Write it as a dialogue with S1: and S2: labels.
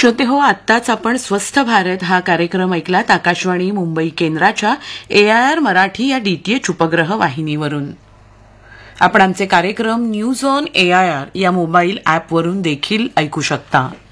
S1: श्रोते हो, आत्ताच आपण स्वस्थ भारत हा कार्यक्रम ऐकलात आकाशवाणी मुंबई केंद्राच्या AIR मराठी या DTH उपग्रह वाहिनीवरून. आपण आमचे कार्यक्रम न्यूज ऑन AIR या मोबाईल ॲपवरून देखील ऐकू शकता.